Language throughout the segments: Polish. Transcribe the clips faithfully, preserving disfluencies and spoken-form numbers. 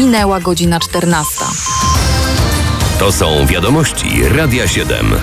Minęła godzina czternasta. To są wiadomości Radia siedem.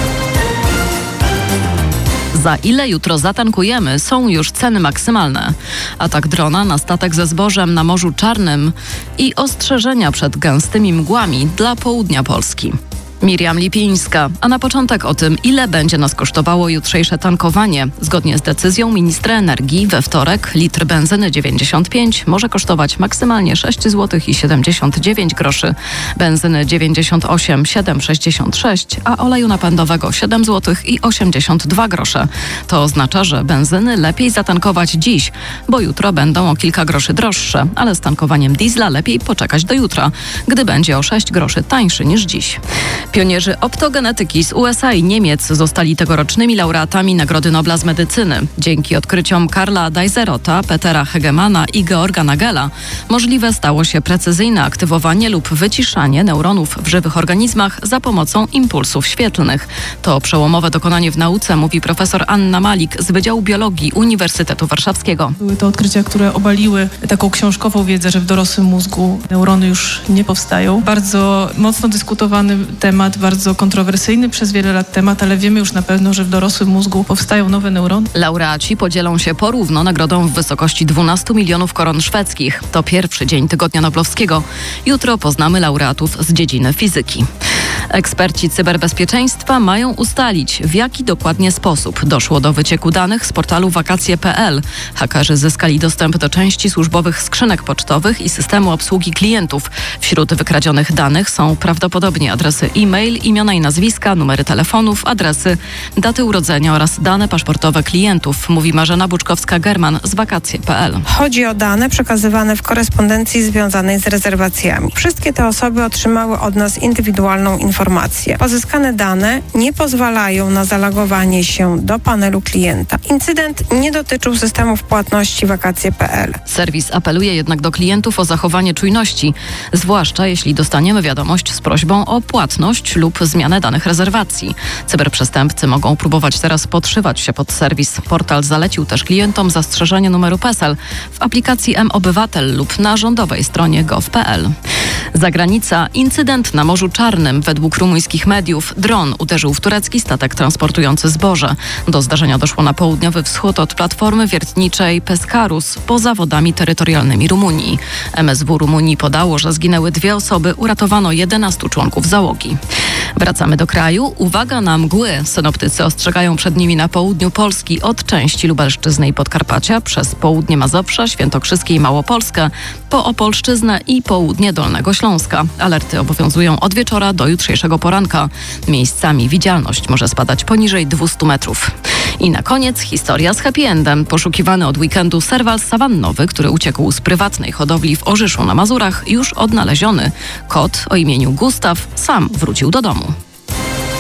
Za ile jutro zatankujemy, są już ceny maksymalne. Atak drona na statek ze zbożem na Morzu Czarnym i ostrzeżenia przed gęstymi mgłami dla południa Polski. Miriam Lipińska, a na początek o tym, ile będzie nas kosztowało jutrzejsze tankowanie. Zgodnie z decyzją ministra energii we wtorek litr benzyny dziewięćdziesiąt pięć może kosztować maksymalnie sześć złotych i siedemdziesiąt dziewięć groszy, benzyny dziewięćdziesiąt osiem siedem sześćdziesiąt sześć, a oleju napędowego siedem złotych i osiemdziesiąt dwa grosze. To oznacza, że benzyny lepiej zatankować dziś, bo jutro będą o kilka groszy droższe, ale z tankowaniem diesla lepiej poczekać do jutra, gdy będzie o sześć groszy tańszy niż dziś. Pionierzy optogenetyki z U S A i Niemiec zostali tegorocznymi laureatami Nagrody Nobla z medycyny. Dzięki odkryciom Karla Deiserota, Petera Hegemana i Georga Nagela możliwe stało się precyzyjne aktywowanie lub wyciszanie neuronów w żywych organizmach za pomocą impulsów świetlnych. To przełomowe dokonanie w nauce, mówi profesor Anna Malik z Wydziału Biologii Uniwersytetu Warszawskiego. Były to odkrycia, które obaliły taką książkową wiedzę, że w dorosłym mózgu neurony już nie powstają. Bardzo mocno dyskutowany temat. Bardzo kontrowersyjny przez wiele lat temat, ale wiemy już na pewno, że w dorosłym mózgu powstają nowe neurony. Laureaci podzielą się porówno nagrodą w wysokości dwunastu milionów koron szwedzkich. To pierwszy dzień Tygodnia Noblowskiego. Jutro poznamy laureatów z dziedziny fizyki. Eksperci cyberbezpieczeństwa mają ustalić, w jaki dokładnie sposób doszło do wycieku danych z portalu wakacje kropka p l. Hakerzy zyskali dostęp do części służbowych skrzynek pocztowych i systemu obsługi klientów. Wśród wykradzionych danych są prawdopodobnie adresy e-mail, imiona i nazwiska, numery telefonów, adresy, daty urodzenia oraz dane paszportowe klientów, mówi Marzena Buczkowska-German z wakacje kropka p l. Chodzi o dane przekazywane w korespondencji związanej z rezerwacjami. Wszystkie te osoby otrzymały od nas indywidualną informację. Pozyskane dane nie pozwalają na zalogowanie się do panelu klienta. Incydent nie dotyczył systemów płatności wakacje kropka p l. Serwis apeluje jednak do klientów o zachowanie czujności, zwłaszcza jeśli dostaniemy wiadomość z prośbą o płatność lub zmianę danych rezerwacji. Cyberprzestępcy mogą próbować teraz podszywać się pod serwis. Portal zalecił też klientom zastrzeżenie numeru P E S E L w aplikacji M-Obywatel lub na rządowej stronie gov kropka p l. Zagranica. Incydent na Morzu Czarnym. Według rumuńskich mediów dron uderzył w turecki statek transportujący zboże. Do zdarzenia doszło na południowy wschód od platformy wiertniczej Pescarus poza wodami terytorialnymi Rumunii. M S W Rumunii podało, że zginęły dwie osoby, uratowano jedenastu członków załogi. Wracamy do kraju. Uwaga na mgły. Synoptycy ostrzegają przed nimi na południu Polski od części Lubelszczyzny i Podkarpacia przez południe Mazowsza, Świętokrzyskie i Małopolskę, po Opolszczyznę i południe Dolnego Śląska. Alerty obowiązują od wieczora do jutrzejszego poranka. Miejscami widzialność może spadać poniżej dwieście metrów. I na koniec historia z happy endem. Poszukiwany od weekendu serwal sawannowy, który uciekł z prywatnej hodowli w Orzyszu na Mazurach, już odnaleziony. Kot o imieniu Gustaw sam wrócił do domu.